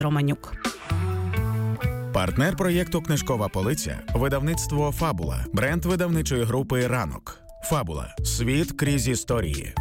Романюк. Партнер проєкту «Книжкова полиця» – видавництво «Фабула», бренд видавничої групи «Ранок». «Фабула» – світ крізь історії.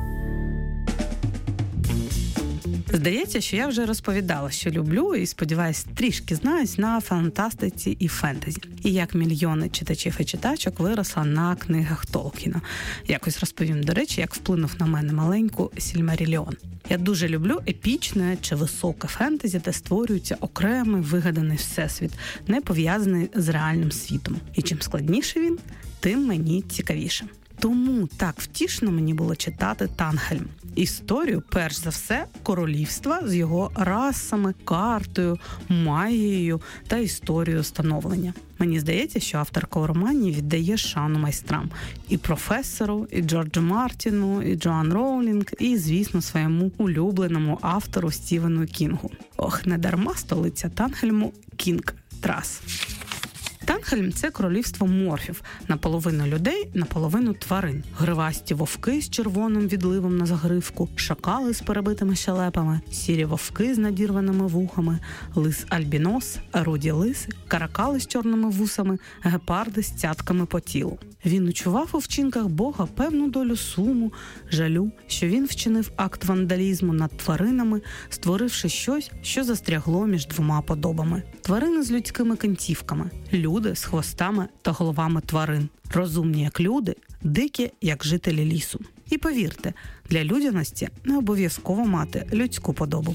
Здається, що я вже розповідала, що люблю і, сподіваюсь, трішки знаюсь на фантастиці і фентезі. І як мільйони читачів і читачок виросла на книгах Толкіна. Якось розповім, до речі, як вплинув на мене маленьку Сільмаріліон. Я дуже люблю епічне чи високе фентезі, де створюється окремий вигаданий всесвіт, не пов'язаний з реальним світом. І чим складніше він, тим мені цікавіше. Тому так втішно мені було читати Танхельм. Історію, перш за все, королівства з його расами, картою, магією та історією становлення. Мені здається, що авторка у романі віддає шану майстрам. І професору, і Джорджу Мартіну, і Джоан Роулінг, і, звісно, своєму улюбленому автору Стівену Кінгу. Ох, не дарма столиця Танхельму – Кінг Трас. Танхельм – це королівство морфів. Наполовину людей, наполовину тварин. Гривасті вовки з червоним відливом на загривку, шакали з перебитими щелепами, сірі вовки з надірваними вухами, лис-альбінос, руді лиси, каракали з чорними вусами, гепарди з цятками по тілу. Він учував у вчинках Бога певну долю суму, жалю, що він вчинив акт вандалізму над тваринами, створивши щось, що застрягло між двома подобами. Тварини з людськими кінцівками, люди з хвостами та головами тварин, розумні як люди, дикі як жителі лісу. І повірте, для людяності не обов'язково мати людську подобу.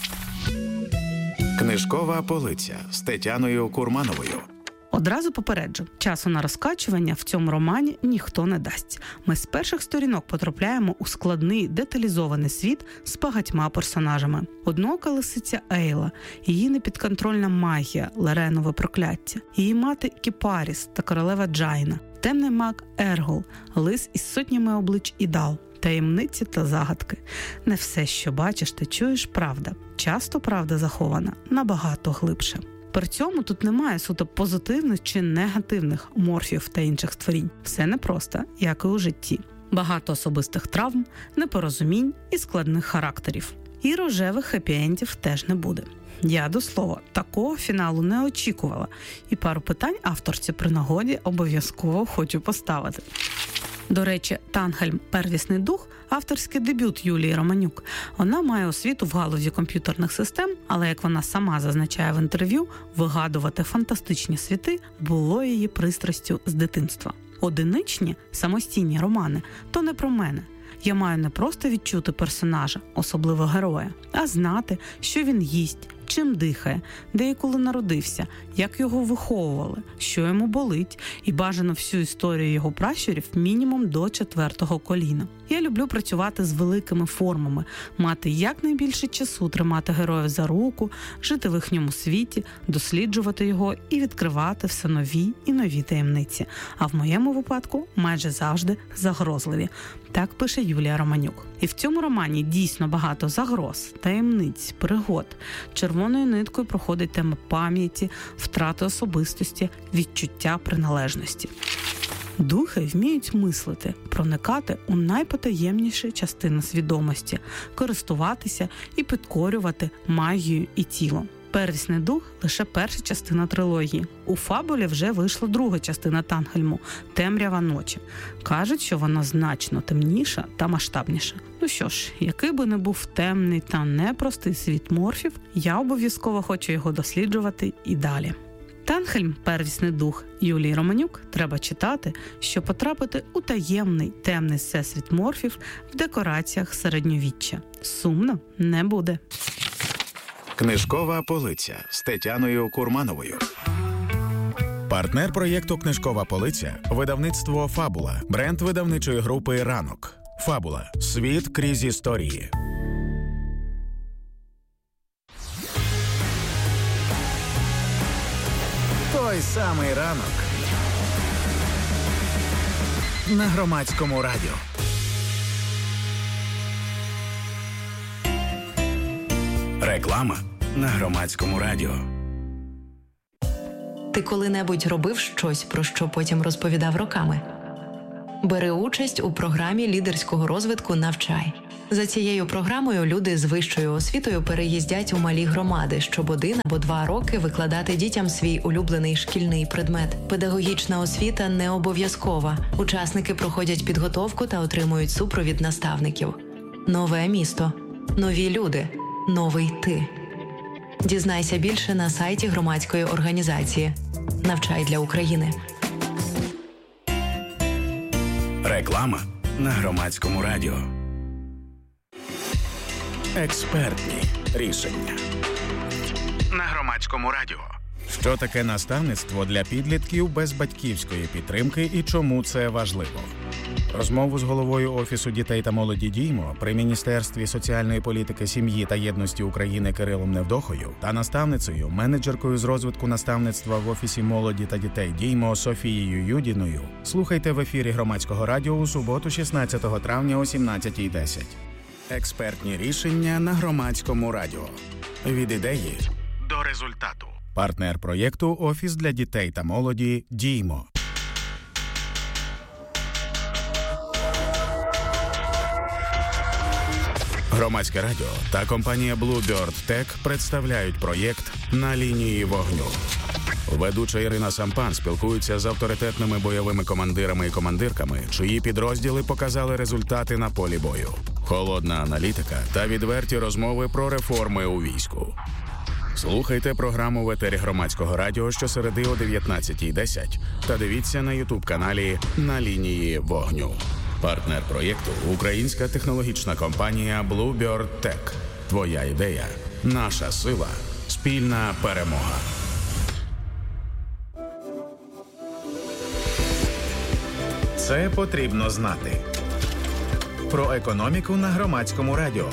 Книжкова полиця з Тетяною Курмановою. Одразу попереджу, часу на розкачування в цьому романі ніхто не дасть. Ми з перших сторінок потрапляємо у складний, деталізований світ з багатьма персонажами. Одноока лисиця Ейла, її непідконтрольна магія, Леренове прокляття, її мати Кіпаріс та королева Джайна, темний маг Ергол, лис із сотнями облич і дал, таємниці та загадки. Не все, що бачиш та чуєш, правда. Часто правда захована набагато глибше. При цьому тут немає суто позитивних чи негативних морфів та інших створінь. Все непросто, як і у житті. Багато особистих травм, непорозумінь і складних характерів. І рожевих хеппі-ендів теж не буде. Я, до слова, такого фіналу не очікувала. І пару питань авторці при нагоді обов'язково хочу поставити. До речі, Танхельм «Первісний дух» – авторський дебют Юлії Романюк. Вона має освіту в галузі комп'ютерних систем, але, як вона сама зазначає в інтерв'ю, вигадувати фантастичні світи було її пристрастю з дитинства. Одиничні, самостійні романи – то не про мене. Я маю не просто відчути персонажа, особливо героя, а знати, що він їсть, чим дихає, де і коли народився, як його виховували, що йому болить, і бажано всю історію його пращурів мінімум до 4-го коліна. Я люблю працювати з великими формами, мати якнайбільше часу тримати героїв за руку, жити в їхньому світі, досліджувати його і відкривати все нові і нові таємниці. А в моєму випадку майже завжди загрозливі. Так пише Юлія Романюк. І в цьому романі дійсно багато загроз, таємниць, пригод. Червоною ниткою проходить тема пам'яті, втрати особистості, відчуття приналежності. Духи вміють мислити, проникати у найпотаємніші частини свідомості, користуватися і підкорювати магією і тілом. «Первісний дух» – лише перша частина трилогії. У «Фабулі» вже вийшла друга частина Танхельму – «Темрява ночі». Кажуть, що вона значно темніша та масштабніша. Ну що ж, який би не був темний та непростий світ морфів, я обов'язково хочу його досліджувати і далі. Танхельм «Первісний дух» Юлії Романюк треба читати, щоб потрапити у таємний темний всесвіт морфів в декораціях середньовіччя. Сумно не буде. Книжкова полиця з Тетяною Курмановою. Партнер проєкту «Книжкова полиця» – видавництво «Фабула», бренд видавничої групи «Ранок». «Фабула» – світ крізь історії. Той самий ранок на Громадському радіо. Реклама на Громадському радіо. Ти коли-небудь робив щось, про що потім розповідав роками? Бери участь у програмі лідерського розвитку «Навчай». За цією програмою люди з вищою освітою переїздять у малі громади, щоб 1 або 2 роки викладати дітям свій улюблений шкільний предмет. Педагогічна освіта не обов'язкова. Учасники проходять підготовку та отримують супровід наставників. Нове місто. Нові люди. Новий ти. Дізнайся більше на сайті громадської організації «Навчай для України». Реклама на Громадському радіо. Експертні рішення на Громадському радіо. Що таке наставництво для підлітків без батьківської підтримки і чому це важливо? Розмову з головою Офісу дітей та молоді «Діймо» при Міністерстві соціальної політики, сім'ї та єдності України Кирилом Невдохою та наставницею, менеджеркою з розвитку наставництва в Офісі молоді та дітей «Діймо» Софією Юдіною слухайте в ефірі Громадського радіо у суботу 16 травня о 17:10. Експертні рішення на Громадському радіо. Від ідеї до результату. Партнер проєкту «Офіс для дітей та молоді «Діймо». Громадське радіо та компанія Bluebird Tech представляють проєкт «На лінії вогню». Ведуча Ірина Сампан спілкується з авторитетними бойовими командирами і командирками, чиї підрозділи показали результати на полі бою. Холодна аналітика та відверті розмови про реформи у війську. Слухайте програму в етері Громадського радіо щосереди о 19:10 та дивіться на YouTube-каналі «На лінії вогню». Партнер проєкту – українська технологічна компанія Bluebird Tech. Твоя ідея – наша сила. Спільна перемога. Це потрібно знати. Про економіку на Громадському радіо.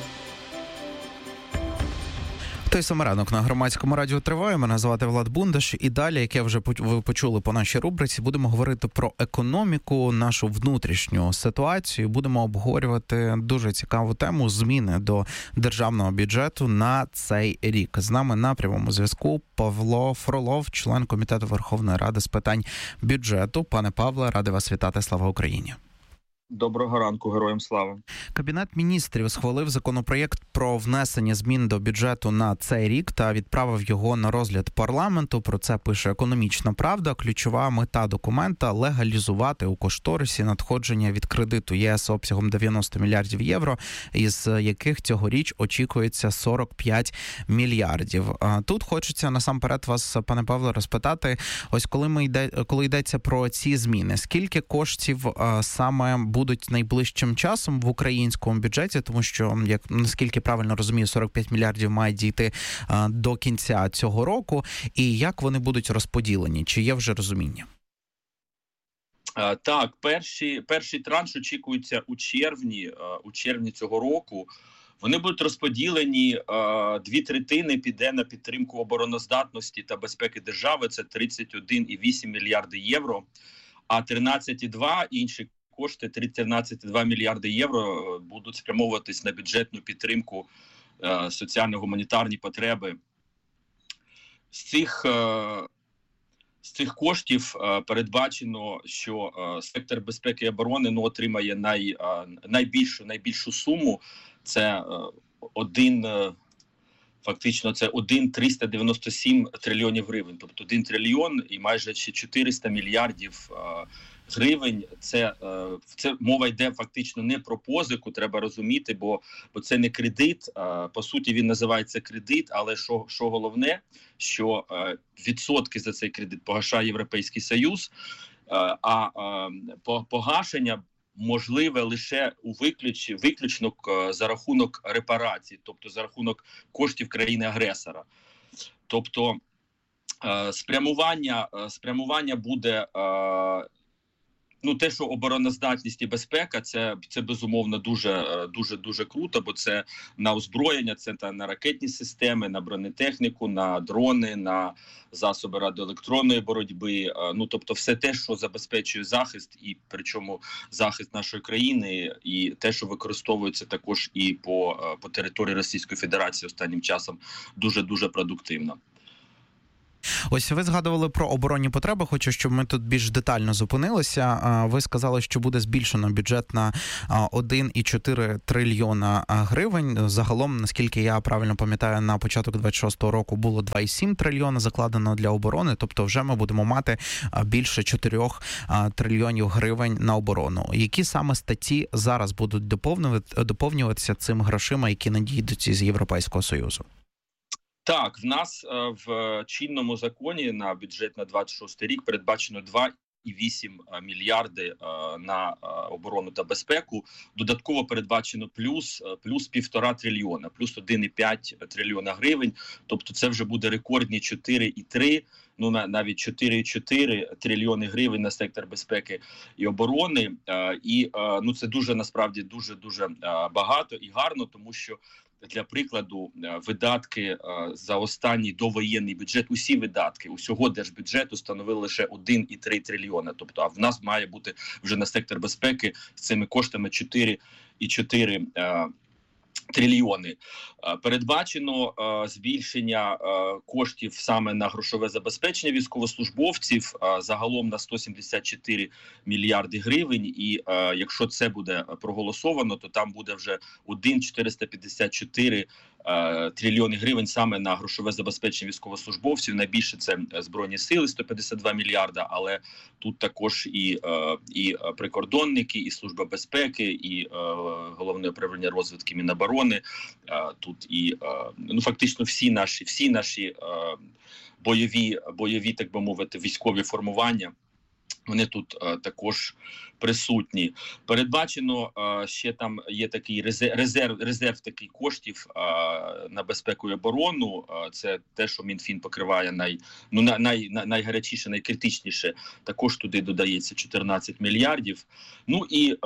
Той самий ранок на Громадському радіо триває. Мене звати Влад Бундаш. І далі, як я вже ви почули по нашій рубриці, будемо говорити про економіку, нашу внутрішню ситуацію. Будемо обговорювати дуже цікаву тему зміни до державного бюджету на цей рік. З нами на прямому зв'язку Павло Фролов, член Комітету Верховної Ради з питань бюджету. Пане Павле, радий вас вітати. Слава Україні! Доброго ранку, героям слава. Кабінет міністрів схвалив законопроєкт про внесення змін до бюджету на цей рік та відправив його на розгляд парламенту. Про це пише «Економічна правда». Ключова мета документа – легалізувати у кошторисі надходження від кредиту ЄС обсягом 90 мільярдів євро, із яких цьогоріч очікується 45 мільярдів. Тут хочеться насамперед вас, пане Павло, розпитати, ось коли йдеться про ці зміни, скільки коштів саме будуть найближчим часом в українському бюджеті, тому що, як наскільки правильно розумію, 45 мільярдів мають дійти до кінця цього року, і як вони будуть розподілені? Чи є вже розуміння? Так, перший транш очікується у червні цього року. Вони будуть розподілені, 2/3 піде на підтримку обороноздатності та безпеки держави, це 31,8 мільярди євро, а 13,2 інші кошти, 13,2 мільярди євро, будуть спрямовуватись на бюджетну підтримку, соціально-гуманітарні потреби. З цих коштів передбачено, що сектор безпеки і оборони отримає найбільшу суму. Це 1,397 трильйонів гривень, тобто 1 трильйон і майже 400 мільярдів гривень. Це мова йде фактично не про позику, треба розуміти, бо це не кредит, по суті він називається кредит, але що головне, що відсотки за цей кредит погашає Європейський Союз, а погашення можливе лише виключно за рахунок репарацій, тобто за рахунок коштів країни-агресора. Тобто спрямування буде, те, що обороноздатність і безпека, це безумовно дуже круто, бо це на озброєння, це на ракетні системи, на бронетехніку, на дрони, на засоби радіоелектронної боротьби, тобто все те, що забезпечує захист, і причому захист нашої країни, і те, що використовується також і по території Російської Федерації останнім часом дуже продуктивно. Ось ви згадували про оборонні потреби, хочу, щоб ми тут більш детально зупинилися. Ви сказали, що буде збільшено бюджет на 1,4 трильйона гривень. Загалом, наскільки я правильно пам'ятаю, на початок 26-го року було 2,7 трильйона закладено для оборони, тобто вже ми будемо мати більше 4 трильйонів гривень на оборону. Які саме статті зараз будуть доповнюватися цим грошима, які надійдуть із Європейського Союзу? Так, в нас в чинному законі на бюджет на 26 рік передбачено 2,8 мільярди на оборону та безпеку. Додатково передбачено плюс 1,5 трильйона, плюс 1,5 трильйона гривень. Тобто це вже буде рекордні 4,3, ну навіть 4,4 трильйони гривень на сектор безпеки і оборони. І ну це дуже, насправді, дуже багато і гарно, тому що для прикладу, видатки за останній довоєнний бюджет, усі видатки усього держбюджету становили лише 1,3 трильйона. Тобто, а в нас має бути вже на сектор безпеки з цими коштами 4,4 трильйони. Передбачено збільшення коштів саме на грошове забезпечення військовослужбовців загалом на 174 мільярди гривень. І якщо це буде проголосовано, то там буде вже 1,454 трильйони гривень саме на грошове забезпечення військовослужбовців. Найбільше це Збройні сили, 152 мільярда, але тут також і прикордонники, і Служба безпеки, і Головне управління розвідки Міноборони. Тут і ну фактично всі наші бойові, так би мовити, військові формування. Вони тут також присутні. Передбачено, ще там є такий резерв такий коштів на безпеку і оборону. Це те, що Мінфін покриває найгарячіше, найкритичніше. Також туди додається 14 мільярдів. Ну і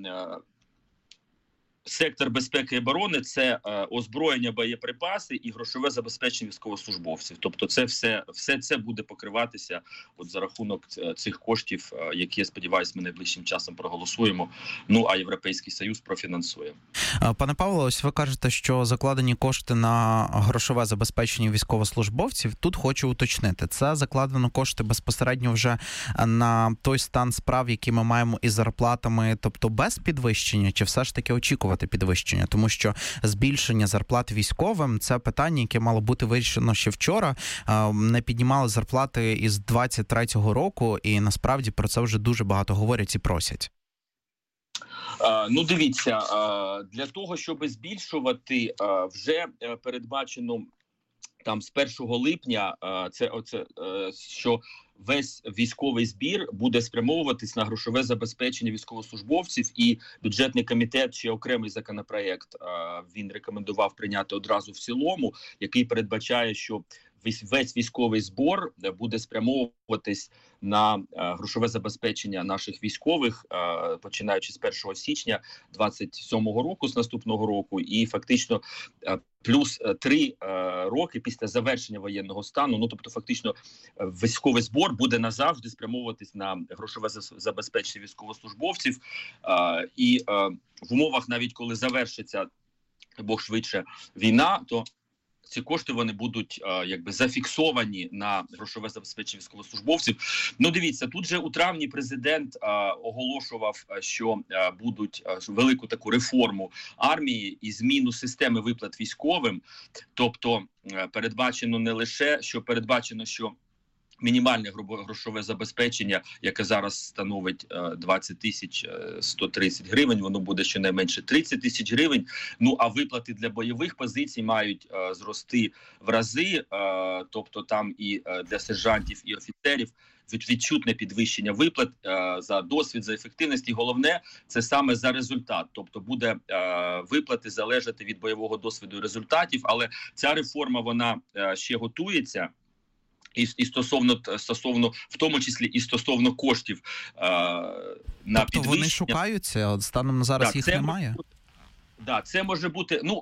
сектор безпеки і оборони – це озброєння, боєприпаси і грошове забезпечення військовослужбовців. Тобто це все це буде покриватися от за рахунок цих коштів, які, я сподіваюся, ми найближчим часом проголосуємо, ну а Європейський Союз профінансує. Пане Павло, ось ви кажете, що закладені кошти на грошове забезпечення військовослужбовців. Тут хочу уточнити. Це закладено кошти безпосередньо вже на той стан справ, які ми маємо із зарплатами, тобто без підвищення, чи все ж таки очікувати підвищення, тому що збільшення зарплат військовим – це питання, яке мало бути вирішено ще вчора. Не піднімали зарплати із 23-го року, і насправді про це вже дуже багато говорять і просять. Ну, дивіться, для того, щоб збільшувати, вже передбачено там з 1 липня, що весь військовий збір буде спрямовуватись на грошове забезпечення військовослужбовців, і бюджетний комітет, чи окремий законопроект, він рекомендував прийняти одразу в цілому, який передбачає, що весь військовий збір буде спрямовуватись на грошове забезпечення наших військових, починаючи з 1 січня 27 року, з наступного року, і фактично плюс 3 роки після завершення воєнного стану. Ну, тобто, фактично, військовий збір буде назавжди спрямовуватись на грошове забезпечення військовослужбовців. І в умовах, навіть коли завершиться, Бог швидше, війна, то ці кошти вони будуть якби зафіксовані на грошове забезпечення військовослужбовців. Ну, дивіться, тут же у травні президент оголошував, що будуть велику таку реформу армії і зміну системи виплат військовим. Тобто передбачено не лише, що мінімальне грошове забезпечення, яке зараз становить 20 130 гривень, воно буде щонайменше 30 тисяч гривень. Ну, а виплати для бойових позицій мають зрости в рази, тобто там і для сержантів, і офіцерів відчутне підвищення виплат за досвід, за ефективність. І головне, це саме за результат. Тобто буде виплати залежати від бойового досвіду і результатів, але ця реформа, вона ще готується. І стосовно, в тому числі і стосовно коштів на підвищення. Тобто вони шукаються, от станом на зараз їх немає? Так, це може бути, ну,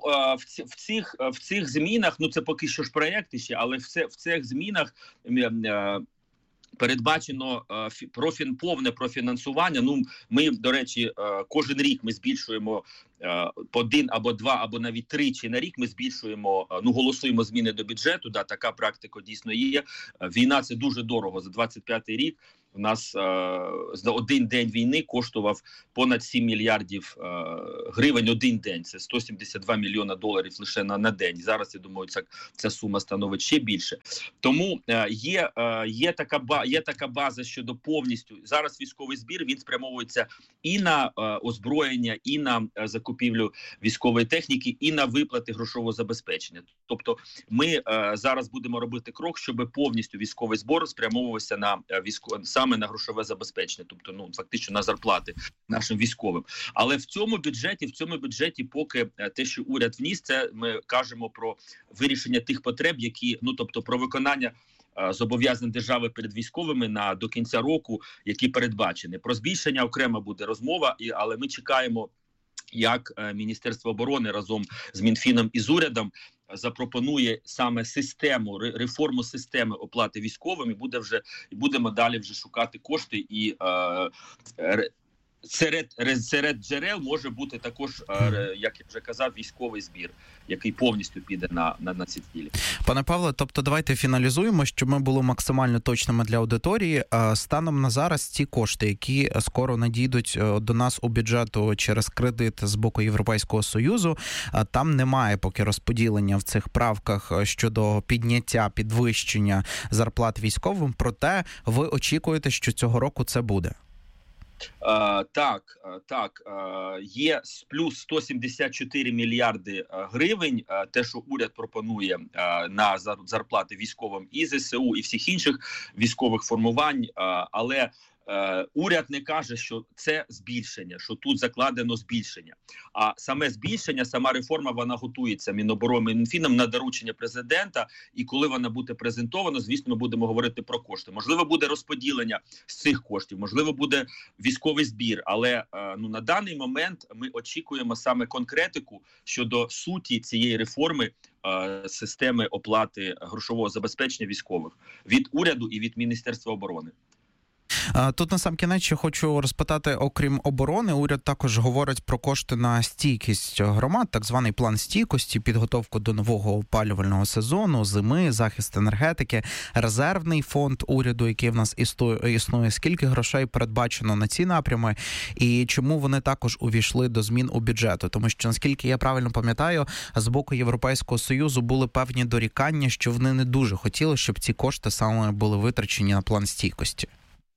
в цих змінах, ну, це поки що ж проєкти ще, але в цих змінах передбачено повне профінансування. Ну, ми, до речі, кожен рік ми збільшуємо по 1 або 2, або навіть 3 на рік ми збільшуємо, голосуємо зміни до бюджету. Да, така практика дійсно є. Війна – це дуже дорого. За 25-й рік у нас за один день війни коштував понад 7 мільярдів гривень один день. Це 172 мільйона доларів лише на день. Зараз, я думаю, ця сума становить ще більше. Тому є така база щодо повністю. Зараз військовий збір, він спрямовується і на озброєння, і на закупівлю військової техніки, і на виплати грошового забезпечення. Тобто ми зараз будемо робити крок, щоб повністю військовий збір спрямовувався на саме на грошове забезпечення, тобто фактично на зарплати нашим військовим. Але в цьому бюджеті поки те, що уряд вніс, це ми кажемо про вирішення тих потреб, які, тобто про виконання зобов'язань держави перед військовими до кінця року, які передбачені. Про збільшення окремо буде розмова, але ми чекаємо, як Міністерство оборони разом з Мінфіном і з урядом запропонує саме реформу системи оплати військовим, і будемо далі вже шукати кошти, і серед джерел може бути також, як я вже казав, військовий збір, який повністю піде на ці цілі. Пане Павле, тобто давайте фіналізуємо, щоб ми були максимально точними для аудиторії. Станом на зараз ці кошти, які скоро надійдуть до нас у бюджету через кредит з боку Європейського Союзу, там немає поки розподілення в цих правках щодо підвищення зарплат військовим, проте ви очікуєте, що цього року це буде? Так, є плюс 174 мільярди гривень, те, що уряд пропонує на зарплати військовим і ЗСУ, і всіх інших військових формувань, але уряд не каже, що це збільшення, що тут закладено збільшення. А саме збільшення, сама реформа, вона готується Міноборони, Мінфіном на доручення президента, і коли вона буде презентована, звісно, ми будемо говорити про кошти. Можливо, буде розподілення з цих коштів, можливо, буде військовий збір, але на даний момент ми очікуємо саме конкретику щодо суті цієї реформи системи оплати грошового забезпечення військових від уряду і від Міністерства оборони. Тут на сам кінець ще хочу розпитати, окрім оборони, уряд також говорить про кошти на стійкість громад, так званий план стійкості, підготовку до нового опалювального сезону, зими, захист енергетики, резервний фонд уряду, який в нас існує. Скільки грошей передбачено на ці напрями і чому вони також увійшли до змін у бюджету? Тому що, наскільки я правильно пам'ятаю, з боку Європейського Союзу були певні дорікання, що вони не дуже хотіли, щоб ці кошти саме були витрачені на план стійкості.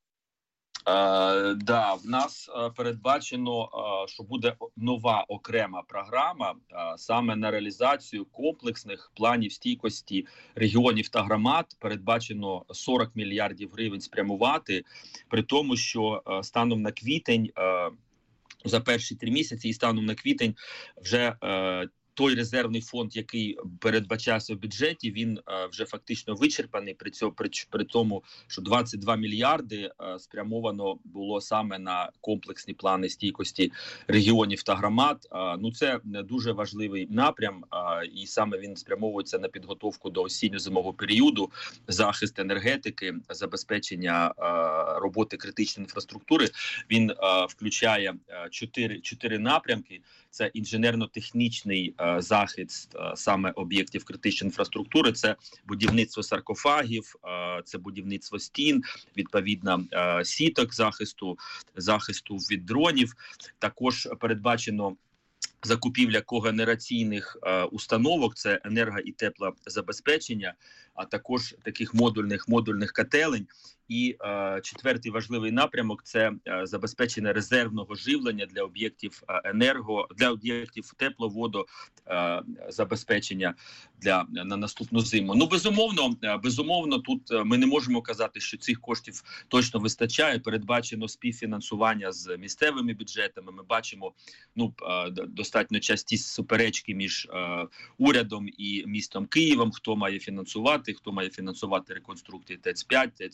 В нас передбачено, що буде нова окрема програма саме на реалізацію комплексних планів стійкості регіонів та громад. Передбачено 40 мільярдів гривень спрямувати, при тому, що станом на квітень, за перші 3 місяці і станом на квітень вже той резервний фонд, який передбачався в бюджеті, він вже фактично вичерпаний, при тому, що 22 мільярди спрямовано було саме на комплексні плани стійкості регіонів та громад. Це дуже важливий напрям, і саме він спрямовується на підготовку до осінньо-зимового періоду, захист енергетики, забезпечення роботи критичної інфраструктури. Він включає 4 напрямки. Це інженерно-технічний захист саме об'єктів критичної інфраструктури, це будівництво саркофагів, це будівництво стін, відповідно сіток захисту від дронів. Також передбачено закупівля когенераційних установок, це енерго- і теплозабезпечення, а також таких модульних котелень. І 4-й важливий напрямок – це забезпечення резервного живлення для об'єктів для об'єктів тепловодозабезпечення на наступну зиму. Безумовно, тут ми не можемо казати, що цих коштів точно вистачає. Передбачено співфінансування з місцевими бюджетами. Ми бачимо достатньо часті суперечки між урядом і містом Києвом, хто має фінансувати реконструкцію ТЕЦ-5, ТЕЦ-6,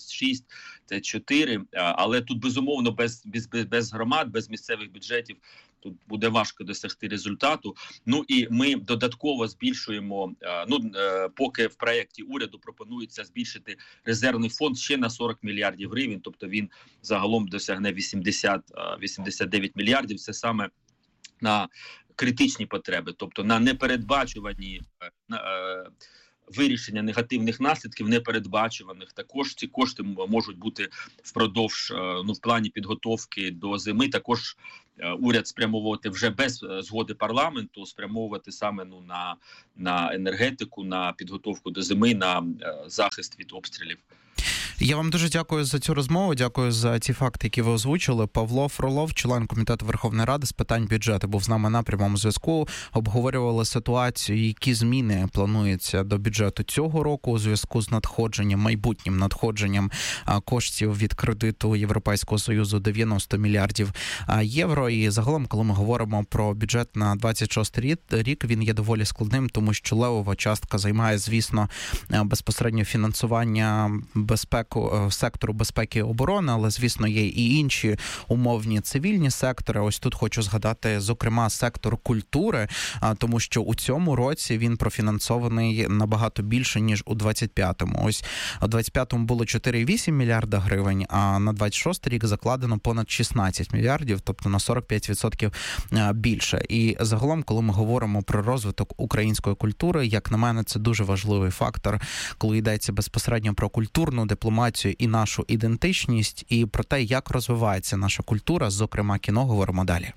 Т4, але тут, безумовно, без громад, без місцевих бюджетів тут буде важко досягти результату. Ну і ми додатково збільшуємо, поки в проєкті уряду пропонується збільшити резервний фонд ще на 40 мільярдів гривень, тобто він загалом досягне 89 мільярдів, це саме на критичні потреби, тобто на непередбачувані вирішення негативних наслідків, непередбачуваних. Також ці кошти можуть бути впродовж, в плані підготовки до зими, також уряд спрямовувати вже без згоди парламенту, спрямовувати саме на енергетику, на підготовку до зими, на захист від обстрілів. Я вам дуже дякую за цю розмову, дякую за ті факти, які ви озвучили. Павло Фролов, член Комітету Верховної Ради з питань бюджету, був з нами на прямому зв'язку. Обговорювали ситуацію, які зміни плануються до бюджету цього року у зв'язку з майбутнім надходженням коштів від кредиту Європейського Союзу 90 мільярдів євро. І загалом, коли ми говоримо про бюджет на 26 рік, він є доволі складним, тому що левова частка займає, звісно, безпосередньо фінансування сектору безпеки і оборони, але, звісно, є і інші умовні цивільні сектори. Ось тут хочу згадати, зокрема, сектор культури, тому що у цьому році він профінансований набагато більше, ніж у 25-му. Ось у 25-му було 4,8 мільярда гривень, а на 26-й рік закладено понад 16 мільярдів, тобто на 45% більше. І загалом, коли ми говоримо про розвиток української культури, як на мене, це дуже важливий фактор, коли йдеться безпосередньо про культурну дипломатію і нашу ідентичність, і про те, як розвивається наша культура, зокрема кіно, говоримо далі.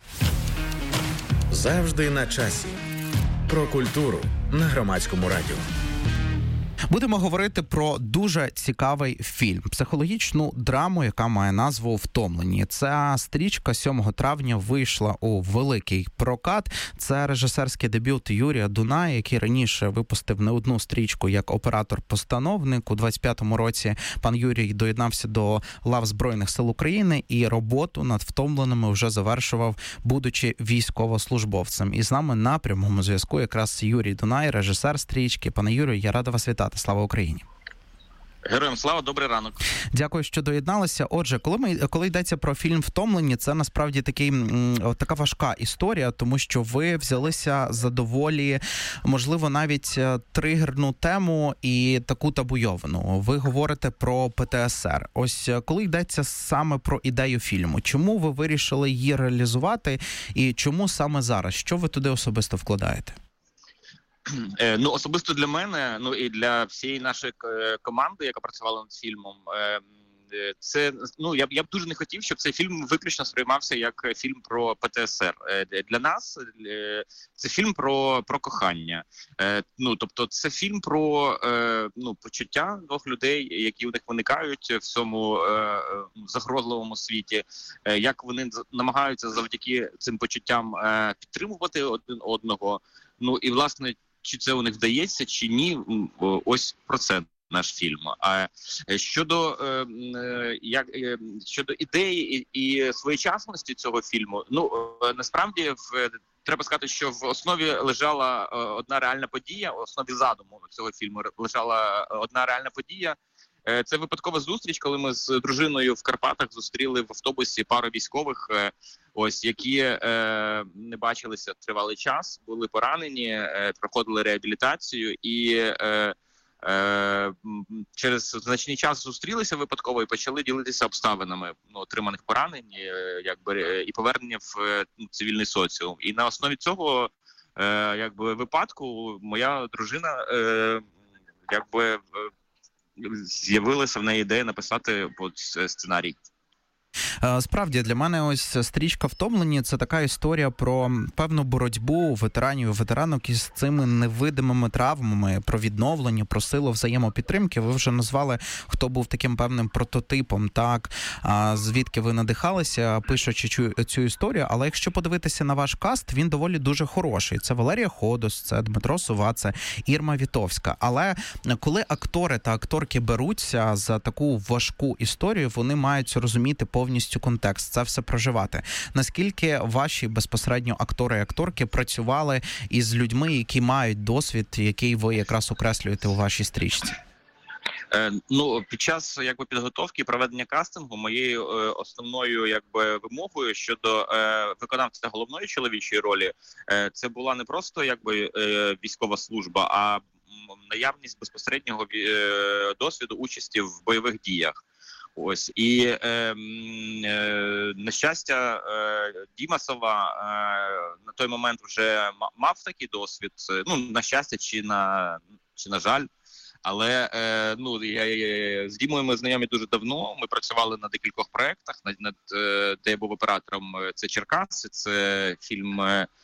Завжди на часі. Про культуру на Громадському радіо. Будемо говорити про дуже цікавий фільм. Психологічну драму, яка має назву «Втомлені». Ця стрічка 7 травня вийшла у великий прокат. Це режисерський дебют Юрія Дуная, який раніше випустив не одну стрічку як оператор-постановник. У 25-му році пан Юрій доєднався до лав Збройних сил України і роботу над «Втомленими» вже завершував, будучи військовослужбовцем. І з нами на прямому зв'язку якраз Юрій Дунай, режисер стрічки. Пане Юрію, я рада вас вітати. Слава Україні! Героям слава, добрий ранок. Дякую, що доєдналися. Отже, коли йдеться про фільм «Втомлені», це насправді така важка історія, тому що ви взялися за доволі, можливо, навіть тригерну тему і таку табуйовану. Ви говорите про ПТСР. Ось коли йдеться саме про ідею фільму, чому ви вирішили її реалізувати і чому саме зараз? Що ви туди особисто вкладаєте? Особисто для мене, і для всієї нашої команди, яка працювала над фільмом, це, я б дуже не хотів, щоб цей фільм виключно сприймався як фільм про ПТСР. Для нас це фільм про кохання. Тобто це фільм про почуття двох людей, які у них виникають в цьому загрозливому світі, як вони намагаються завдяки цим почуттям підтримувати один одного. І, власне, чи це у них вдається, чи ні, ось про це наш фільм. А щодо ідеї і своєчасності цього фільму, насправді треба сказати, що в основі лежала одна реальна подія, в основі задуму цього фільму лежала одна реальна подія. Це випадкова зустріч, коли ми з дружиною в Карпатах зустріли в автобусі пару військових, які не бачилися тривалий час, були поранені, проходили реабілітацію і через значний час зустрілися випадково і почали ділитися обставинами отриманих поранень, і повернення в цивільний соціум. І на основі цього випадку моя дружина з'явилася в неї ідея написати сценарій. Справді, для мене ось стрічка «Втомлені» – це така історія про певну боротьбу ветеранів і ветеранок із цими невидимими травмами, про відновлення, про силу взаємопідтримки. Ви вже назвали, хто був таким певним прототипом, так, звідки ви надихалися, пишучи цю історію. Але якщо подивитися на ваш каст, він доволі дуже хороший. Це Валерія Ходос, це Дмитро Сува, це Ірма Вітовська. Але коли актори та акторки беруться за таку важку історію, вони мають розуміти повністю контекст, це все проживати. Наскільки ваші безпосередньо актори і акторки працювали із людьми, які мають досвід, який ви якраз окреслюєте у вашій стрічці? Під час підготовки проведення кастингу моєю основною вимогою щодо виконавця головної чоловічої ролі це була не просто військова служба, а наявність безпосереднього досвіду участі в бойових діях. Ось і на щастя, Діма Сова на той момент вже мав такий досвід. На щастя, чи на жаль. Але з Дімою ми знайомі дуже давно. Ми працювали на декількох проєктах, де я був оператором. Це Черкаси, це фільм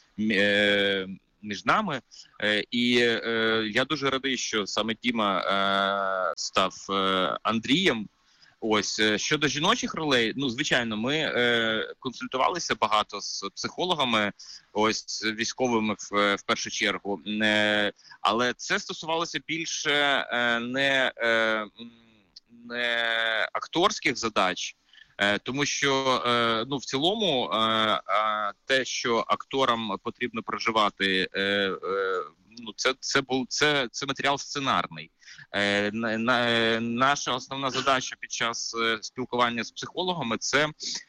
«Між нами». І я дуже радий, що саме Діма став Андрієм. Ось, щодо жіночих ролей, звичайно, ми консультувалися багато з психологами, ось військовими в першу чергу, але це стосувалося більше не акторських задач, тому що в цілому те, що акторам потрібно проживати, це матеріал сценарний. Наша основна задача під час спілкування з психологами це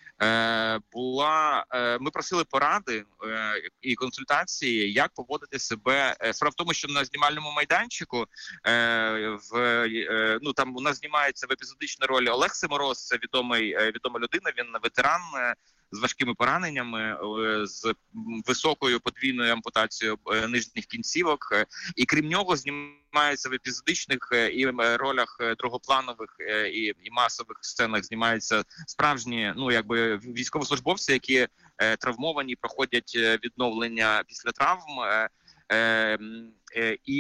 була, ми просили поради і консультації, як поводити себе. Справа в тому, що на знімальному майданчику там у нас знімається в епізодичній ролі Олег Семороз, це відома людина, він ветеран з важкими пораненнями, з високою подвійною ампутацією нижніх кінцівок, і крім нього знімається в епізодичних і ролях другопланових і масових сценах знімаються справжні, військовослужбовці, які травмовані, проходять відновлення після травм. І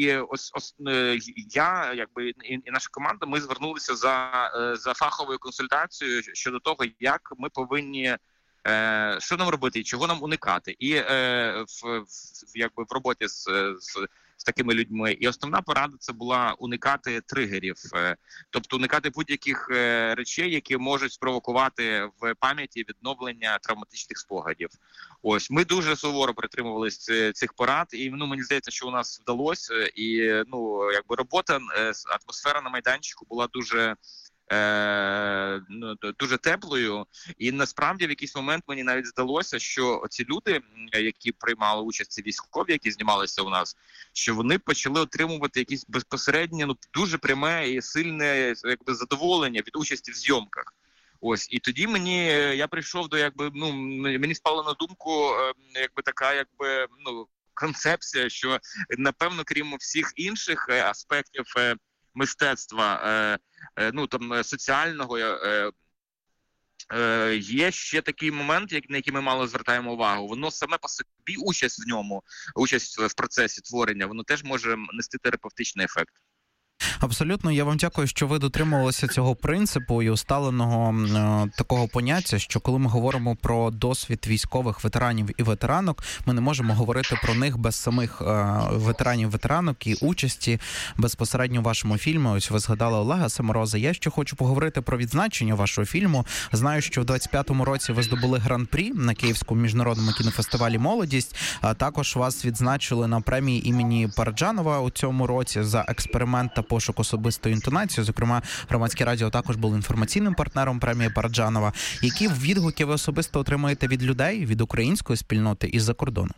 я, і наша команда, ми звернулися за фаховою консультацією щодо того, як ми повинні, що нам робити і чого нам уникати. І в роботі з такими людьми. І основна порада це була уникати тригерів, тобто уникати будь-яких речей, які можуть спровокувати в пам'яті відновлення травматичних спогадів. Ось, ми дуже суворо притримувалися цих порад, і мені здається, що у нас вдалося. І робота, атмосфера на майданчику була дуже теплою, і насправді в якийсь момент мені навіть здалося, що ці люди, які приймали участь, ці військові, які знімалися у нас, що вони почали отримувати якісь безпосереднє, дуже пряме і сильне задоволення від участі в зйомках. Ось, і тоді я прийшов до мені спала на думку така концепція, що напевно, крім всіх інших аспектів мистецтва, соціального, є ще такий момент, на який ми мало звертаємо увагу. Воно саме по собі, участь в процесі творення, воно теж може нести терапевтичний ефект. Абсолютно, я вам дякую, що ви дотримувалися цього принципу і усталеного такого поняття, що коли ми говоримо про досвід військових ветеранів і ветеранок, ми не можемо говорити про них без самих ветеранів-ветеранок і участі безпосередньо в вашому фільмі. Ось ви згадали Олега Семороза. Я ще хочу поговорити про відзначення вашого фільму. Знаю, що в 25-му році ви здобули гран-прі на Київському міжнародному кінофестивалі «Молодість». А також вас відзначили на премії імені Параджанова у цьому році за експеримент та пошук особистої інтонації. Зокрема, Громадське радіо також було інформаційним партнером премії Параджанова. Які відгуки ви особисто отримуєте від людей, від української спільноти і з-за кордону?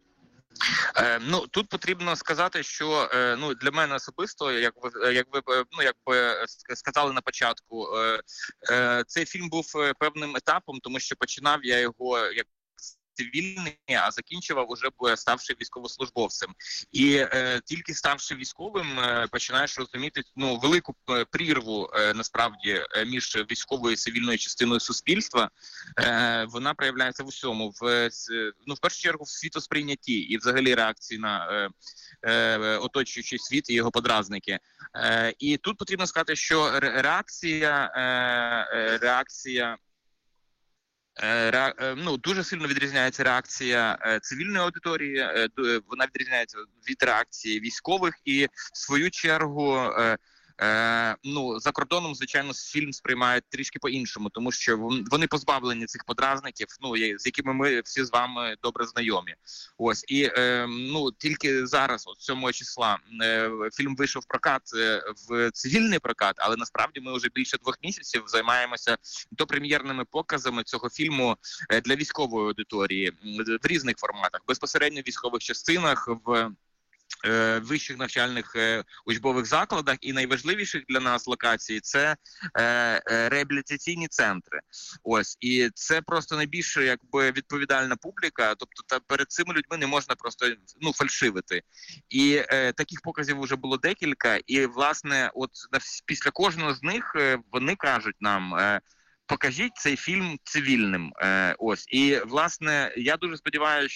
Тут потрібно сказати, що для мене особисто, як ви сказали на початку, цей фільм був певним етапом, тому що починав я його як цивільний, а закінчував уже ставши військовослужбовцем. І тільки ставши військовим, починаєш розуміти велику прірву насправді між військовою і цивільною частиною суспільства. Вона проявляється в усьому. В першу чергу в світосприйнятті і взагалі реакції на оточуючий світ і його подразники. І тут потрібно сказати, що реакція дуже сильно відрізняється реакція цивільної аудиторії, вона відрізняється від реакції військових, і в свою чергу За кордоном, звичайно, фільм сприймають трішки по-іншому, тому що вони позбавлені цих подразників, з якими ми всі з вами добре знайомі. Ось, і тільки зараз, 7 числа, фільм вийшов в прокат, в цивільний прокат, але насправді ми вже більше 2 місяців займаємося допрем'єрними показами цього фільму для військової аудиторії в різних форматах, безпосередньо в військових частинах, в вищих навчальних учбових закладах, і найважливіших для нас локацій – це реабілітаційні центри. Ось, і це просто найбільш відповідальна публіка, тобто перед цими людьми не можна просто фальшивити. І таких показів вже було декілька, і власне після кожного з них вони кажуть нам: покажіть цей фільм цивільним. Ось, і власне я дуже сподіваюся,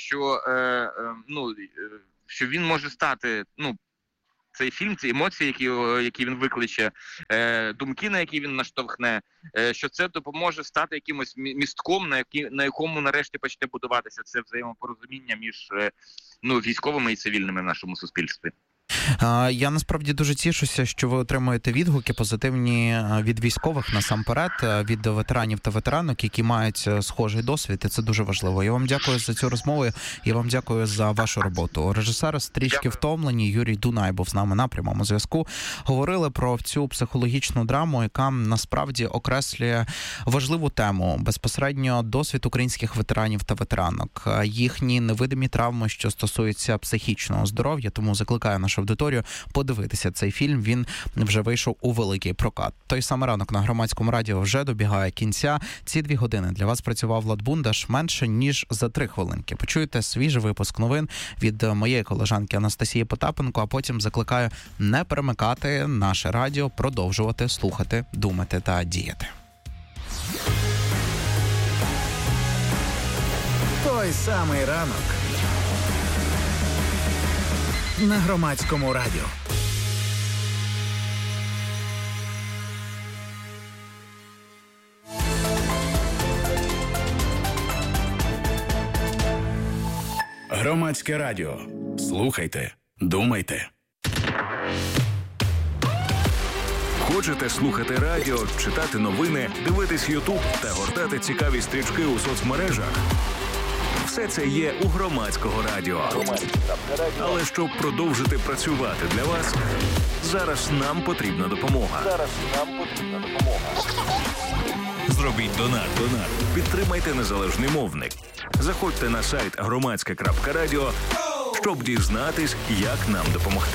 що він може стати, цей фільм, ці емоції, які він викличе, думки, на які він наштовхне, що це допоможе стати якимось містком, на якому нарешті почне будуватися це взаємопорозуміння між військовими і цивільними в нашому суспільстві. Я насправді дуже тішуся, що ви отримуєте відгуки позитивні від військових насамперед, від ветеранів та ветеранок, які мають схожий досвід, і це дуже важливо. Я вам дякую за цю розмову, я вам дякую за вашу роботу. Режисер «Стрічки втомлені» Юрій Дунай був з нами на прямому зв'язку. Говорили про цю психологічну драму, яка насправді окреслює важливу тему, безпосередньо досвід українських ветеранів та ветеранок, їхні невидимі травми, що стосуються психічного здоров'я, тому закликаю нашу аудиторію подивитися цей фільм. Він вже вийшов у великий прокат. Той самий ранок на Громадському радіо вже добігає кінця. Ці 2 години для вас працював Влад Бундаш менше, ніж за 3 хвилинки. Почуєте свіжий випуск новин від моєї колежанки Анастасії Потапенко, а потім закликаю не перемикати наше радіо, продовжувати слухати, думати та діяти. Той самий ранок на Громадському радіо. Громадське радіо. Слухайте, думайте. Хочете слухати радіо, читати новини, дивитись Ютуб та гортати цікаві стрічки у соцмережах? Все це є у Громадського радіо. Але щоб продовжити працювати для вас, зараз нам потрібна допомога. Зробіть донат. Підтримайте незалежний мовник. Заходьте на сайт громадське.радіо, щоб дізнатись, як нам допомогти.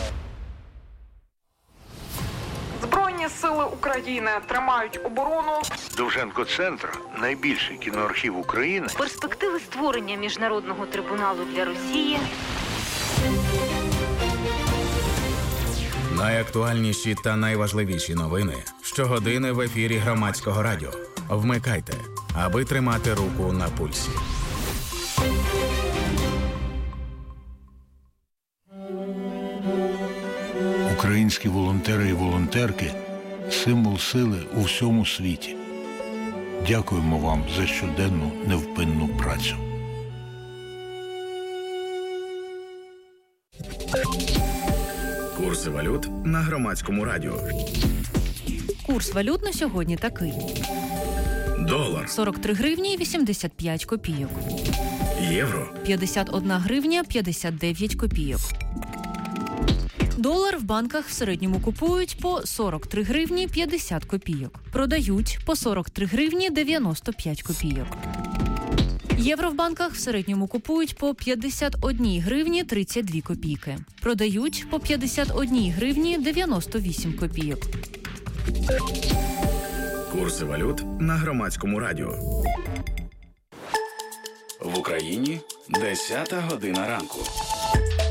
Збройні сили України тримають оборону. Довженко-центр – найбільший кіноархів України. Перспективи створення міжнародного трибуналу для Росії. Найактуальніші та найважливіші новини щогодини в ефірі Громадського радіо. Вмикайте, аби тримати руку на пульсі. Українські волонтери і волонтерки – символ сили у всьому світі. Дякуємо вам за щоденну невпинну працю. Курси валют на Громадському радіо. Курс валют на сьогодні такий. Долар. 43 гривні 85 копійок. Євро. 51 гривня 59 копійок. Долар в банках в середньому купують по 43 гривні 50 копійок. Продають по 43 гривні 95 копійок. Євро в банках в середньому купують по 51 гривні 32 копійки. Продають по 51 гривні 98 копійок. Курси валют на Громадському радіо. В Україні 10 година ранку.